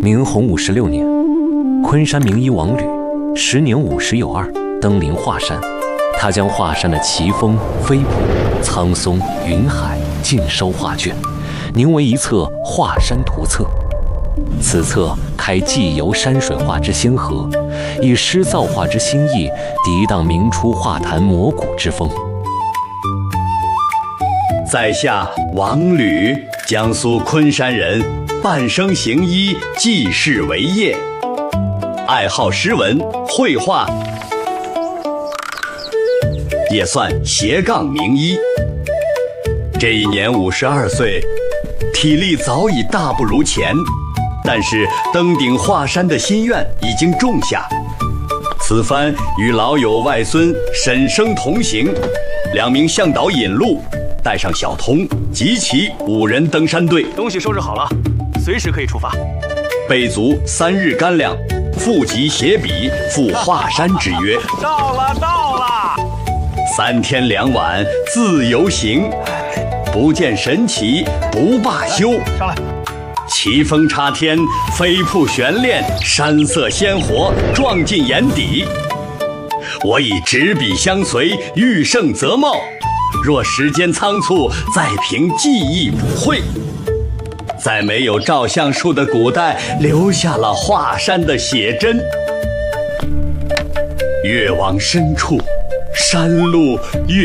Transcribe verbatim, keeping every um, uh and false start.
明洪武十六年，昆山名医王履时年五十有二，登临华山。他将华山的奇峰、飞瀑、苍松、云海尽收画卷，凝为一册《华山图册》。此册开寄游山水画之先河，以诗造画之新意，涤荡明初画坛摹古之风。 在下王履，江苏昆山人，半生行医，济世为业，爱好诗文、绘画，也算斜杠名医。这一年五十二岁，体力早已大不如前，但是登顶华山的心愿已经种下。此番与老友外孙沈生同行，两名向导引路，带上小童，集齐五人登山队。 东西收拾好了，随时可以出发。 备足三日干粮，负笈携笔，赴华山之约。 到了，到了。 三天两晚自由行，不见神奇不罢休。 上来。 奇峰插天，飞瀑悬练，山色鲜活，壮尽眼底。我以执笔相随，遇胜则茂。若时间仓促，再凭记忆补绘，在没有照相术的古代，留下了华山的写真。越往深处，山路越